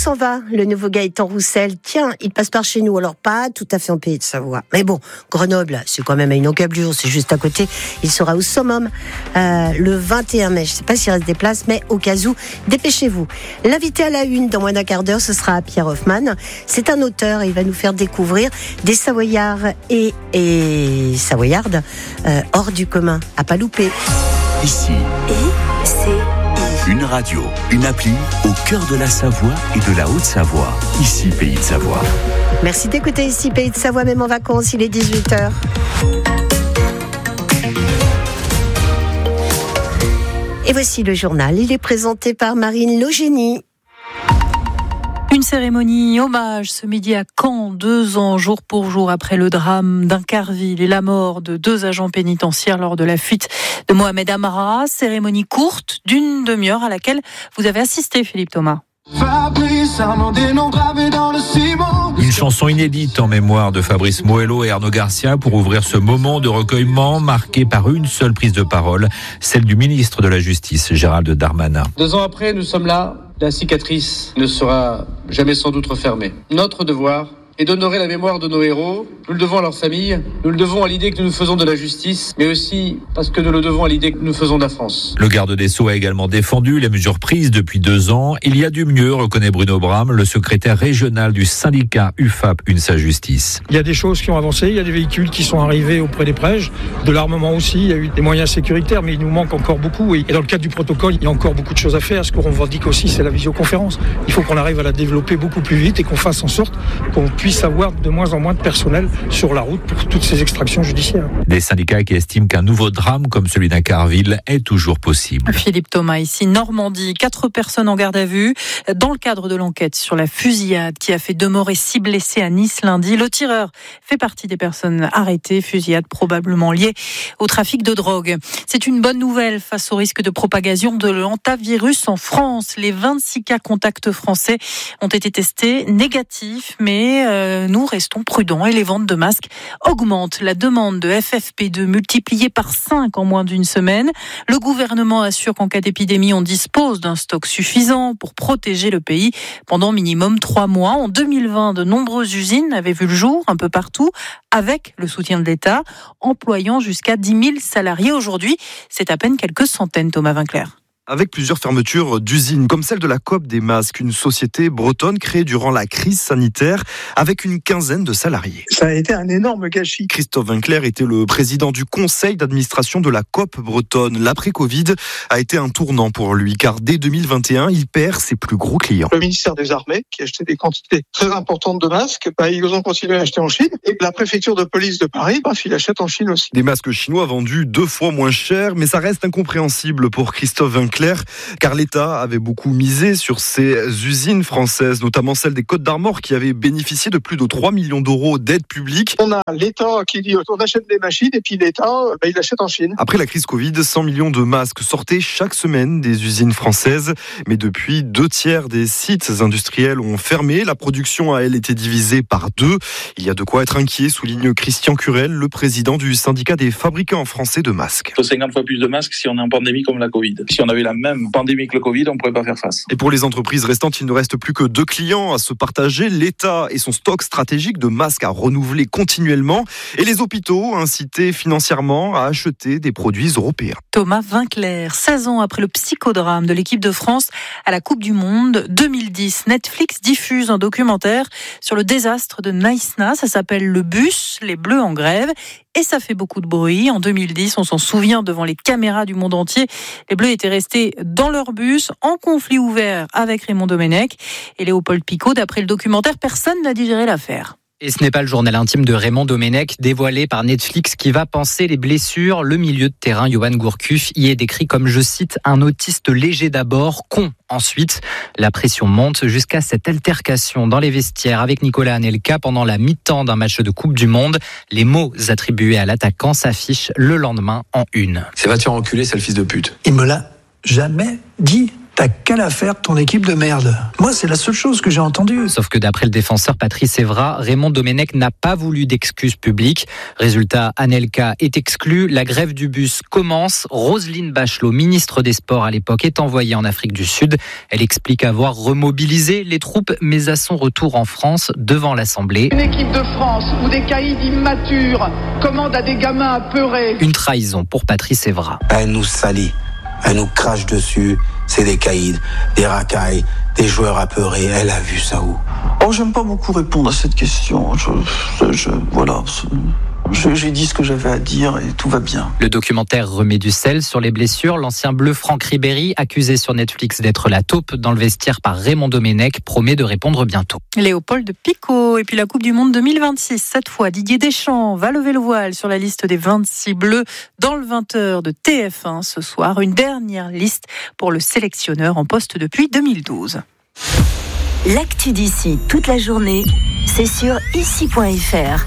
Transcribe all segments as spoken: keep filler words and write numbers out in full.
s'en va, le nouveau Gaëtan Roussel. Tiens, il passe par chez nous, alors pas tout à fait en Pays de Savoie. Mais bon, Grenoble, c'est quand même à une encablure, c'est juste à côté. Il sera au summum euh, le vingt et un mai. Je ne sais pas s'il reste des places, mais au cas où, dépêchez-vous. L'invité à la une dans moins d'un quart d'heure, ce sera Pierre Hoffman. C'est un auteur et il va nous faire découvrir des Savoyards et, et Savoyardes euh, hors du commun, à pas louper. Ici. Et c'est Une radio, une appli au cœur de la Savoie et de la Haute-Savoie. Ici, Pays de Savoie. Merci d'écouter ici Pays de Savoie, même en vacances, il est dix-huit heures. Et voici le journal, il est présenté par Marine Logénie. Une cérémonie hommage ce midi à Caen, deux ans jour pour jour après le drame d'Incarville et la mort de deux agents pénitentiaires lors de la fuite de Mohamed Amara. Cérémonie courte d'une demi-heure à laquelle vous avez assisté, Philippe Thomas. Une chanson inédite en mémoire de Fabrice Moello et Arnaud Garcia pour ouvrir ce moment de recueillement marqué par une seule prise de parole, celle du ministre de la Justice, Gérald Darmanin. Deux ans après, nous sommes là. La cicatrice ne sera jamais sans doute refermée. Notre devoir est d'honorer la mémoire de nos héros. Nous le devons à leurs familles, nous le devons à l'idée que nous faisons de la justice, mais aussi parce que nous le devons à l'idée que nous faisons de la France. Le garde des Sceaux a également défendu les mesures prises depuis deux ans. Il y a du mieux, reconnaît Bruno Bram, le secrétaire régional du syndicat U F A P UNSA Justice. Il y a des choses qui ont avancé, il y a des véhicules qui sont arrivés auprès des prêches, de l'armement aussi, il y a eu des moyens sécuritaires, mais il nous manque encore beaucoup. Et dans le cadre du protocole, il y a encore beaucoup de choses à faire. Ce qu'on revendique aussi, c'est la visioconférence. Il faut qu'on arrive à la développer beaucoup plus vite et qu'on fasse en sorte qu'on puisse avoir de moins en moins de personnel sur la route pour toutes ces extractions judiciaires. Des syndicats qui estiment qu'un nouveau drame comme celui d'Incarville est toujours possible. Philippe Thomas, ici Normandie, quatre personnes en garde à vue dans le cadre de l'enquête sur la fusillade qui a fait deux morts et six blessés à Nice lundi. Le tireur fait partie des personnes arrêtées, fusillade probablement liée au trafic de drogue. C'est une bonne nouvelle face au risque de propagation de l'hantavirus en France. Les vingt-six cas contacts français ont été testés négatifs, mais euh, nous restons prudents et les ventes de masques augmentent. La demande de F F P deux multipliée par cinq en moins d'une semaine. Le gouvernement assure qu'en cas d'épidémie, on dispose d'un stock suffisant pour protéger le pays pendant minimum trois mois. En deux mille vingt, de nombreuses usines avaient vu le jour un peu partout avec le soutien de l'État, employant jusqu'à dix mille salariés. Aujourd'hui, c'est à peine quelques centaines, Thomas Vinclair. Avec plusieurs fermetures d'usines, comme celle de la Coop des Masques, une société bretonne créée durant la crise sanitaire avec une quinzaine de salariés. Ça a été un énorme gâchis. Christophe Vinclair était le président du conseil d'administration de la Coop bretonne. L'après-Covid a été un tournant pour lui, car dès deux mille vingt et un, il perd ses plus gros clients. Le ministère des Armées, qui achetait des quantités très importantes de masques, bah, ils ont continué à acheter en Chine. Et la préfecture de police de Paris, bah, il achète en Chine aussi. Des masques chinois vendus deux fois moins cher, mais ça reste incompréhensible pour Christophe Vinclair, car l'État avait beaucoup misé sur ces usines françaises, notamment celle des Côtes-d'Armor qui avait bénéficié de plus de trois millions d'euros d'aide publique. On a l'État qui dit on achète des machines et puis l'État, bah, il achète en Chine. Après la crise Covid, cent millions de masques sortaient chaque semaine des usines françaises, mais depuis, deux tiers des sites industriels ont fermé. La production a, elle, été divisée par deux. Il y a de quoi être inquiet, souligne Christian Curel, le président du syndicat des fabricants français de masques. Il faut cinquante fois plus de masques si on est en pandémie comme la Covid. Si on avait la même pandémie que le Covid, on ne pourrait pas faire face. Et pour les entreprises restantes, il ne reste plus que deux clients à se partager. L'État et son stock stratégique de masques à renouveler continuellement. Et les hôpitaux incités financièrement à acheter des produits européens. Thomas Vinclair, seize ans après le psychodrame de l'équipe de France à la Coupe du Monde deux mille dix, Netflix diffuse un documentaire sur le désastre de Naïsna. Ça s'appelle Le Bus, les Bleus en grève. Et ça fait beaucoup de bruit. En deux mille dix, on s'en souvient devant les caméras du monde entier. Les Bleus étaient restés dans leur bus, en conflit ouvert avec Raymond Domenech et Léopold Picot. D'après le documentaire, personne n'a digéré l'affaire. Et ce n'est pas le journal intime de Raymond Domenech, dévoilé par Netflix, qui va panser les blessures. Le milieu de terrain, Johan Gourcuff, y est décrit comme, je cite, un autiste léger d'abord, con ensuite. La pression monte jusqu'à cette altercation dans les vestiaires avec Nicolas Anelka pendant la mi-temps d'un match de Coupe du Monde. Les mots attribués à l'attaquant s'affichent le lendemain en une. C'est va te faire enculer, c'est le fils de pute. Il me l'a jamais dit. t'as qu'à la faire ton équipe de merde. Moi, c'est la seule chose que j'ai entendue. Sauf que d'après le défenseur Patrice Evra, Raymond Domenech n'a pas voulu d'excuses publiques. Résultat, Anelka est exclu, la grève du bus commence. Roselyne Bachelot, ministre des Sports à l'époque, est envoyée en Afrique du Sud. Elle explique avoir remobilisé les troupes, mais à son retour en France, devant l'Assemblée. Une équipe de France où des caïds immatures commandent à des gamins apeurés. Une trahison pour Patrice Evra. Elle nous salit, elle nous crache dessus. C'est des caïds, des racailles, des joueurs apeurés. Elle a vu ça où? Oh, j'aime pas beaucoup répondre à cette question. Je, je, je voilà. Je, j'ai dit ce que j'avais à dire et tout va bien. Le documentaire remet du sel sur les blessures. L'ancien bleu Franck Ribéry, accusé sur Netflix d'être la taupe dans le vestiaire par Raymond Domenech, promet de répondre bientôt. Léopold Picot. Et puis la Coupe du Monde deux mille vingt-six. Cette fois, Didier Deschamps va lever le voile sur la liste des vingt-six bleus dans le vingt heures de T F un ce soir. Une dernière liste pour le sélectionneur en poste depuis deux mille douze. L'actu d'ici toute la journée, c'est sur ici point f r.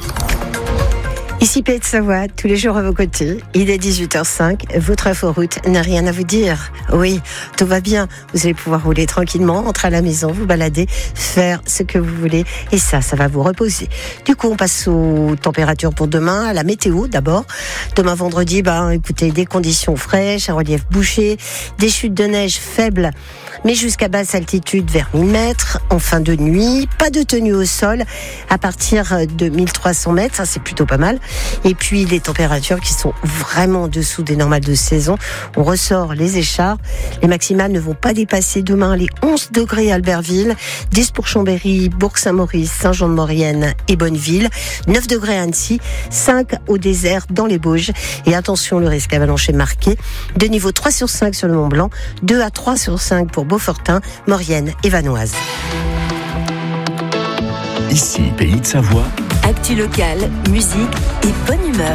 Ici Pays de Savoie, tous les jours à vos côtés. Il est dix-huit heures cinq, votre inforoute n'a rien à vous dire. Oui, tout va bien. Vous allez pouvoir rouler tranquillement, entrer à la maison, vous balader, faire ce que vous voulez. Et ça, ça va vous reposer. Du coup, on passe aux températures pour demain, à la météo d'abord. Demain vendredi, ben, écoutez, des conditions fraîches, un relief bouché, des chutes de neige faibles, mais jusqu'à basse altitude vers mille mètres. En fin de nuit, pas de tenue au sol à partir de mille trois cents mètres. Ça, c'est plutôt pas mal. Et puis les températures qui sont vraiment en dessous des normales de saison. On ressort les écharpes. Les maximales ne vont pas dépasser demain les onze degrés à Albertville, dix pour Chambéry, Bourg-Saint-Maurice, Saint-Jean-de-Maurienne et Bonneville, neuf degrés à Annecy, cinq au désert dans les Bauges. Et attention, le risque avalanche est marqué. De niveau trois sur cinq sur le Mont-Blanc, deux à trois sur cinq pour Beaufortin, Maurienne et Vanoise. Ici, Pays de Savoie. Actu locale, musique et bonne humeur.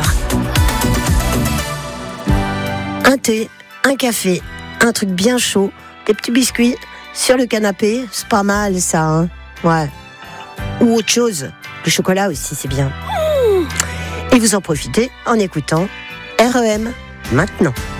Un thé, un café, un truc bien chaud, des petits biscuits sur le canapé, c'est pas mal ça, hein. Ouais. Ou autre chose, le chocolat aussi, c'est bien. Et vous en profitez en écoutant R E M maintenant.